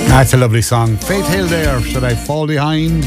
That's a lovely song. Faith Hill there, Should I Fall Behind?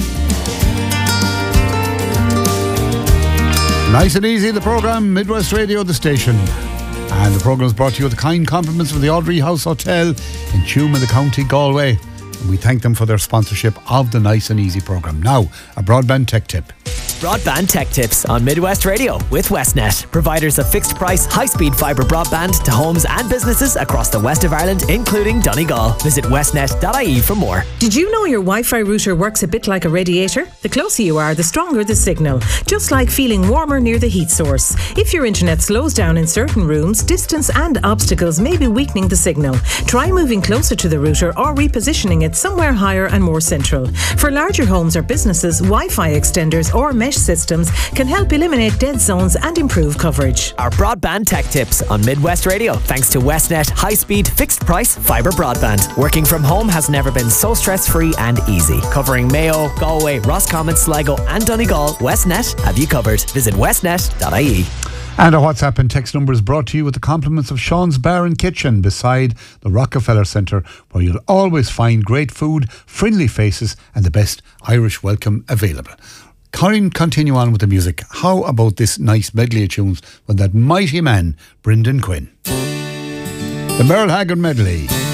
Nice and easy, the programme, Midwest Radio, the station. And the programme is brought to you with the kind compliments of the Audrey House Hotel in Tuam in the County Galway. And we thank them for their sponsorship of the Nice and Easy programme. Now, a broadband tech tip. Broadband Tech Tips on Midwest Radio with Westnet, providers of fixed price, high-speed fibre broadband to homes and businesses across the west of Ireland, including Donegal. Visit westnet.ie for more. Did you know your Wi-Fi router works a bit like a radiator? The closer you are, the stronger the signal, just like feeling warmer near the heat source. If your internet slows down in certain rooms, distance and obstacles may be weakening the signal. Try moving closer to the router or repositioning it somewhere higher and more central. For larger homes or businesses, Wi-Fi extenders or mesh systems can help eliminate dead zones and improve coverage. Our Broadband Tech Tips on Midwest Radio, thanks to Westnet high-speed fixed price fibre broadband. Working from home has never been so stress-free and easy. Covering Mayo, Galway, Roscommon, Sligo and Donegal, Westnet have you covered. Visit westnet.ie. And our WhatsApp and text number is brought to you with the compliments of Sean's Bar and Kitchen beside the Rockefeller Centre, where you'll always find great food, friendly faces and the best Irish welcome available. Continue on with the music. How about this nice medley of tunes with that mighty man, Brendan Quinn? The Merle Haggard medley.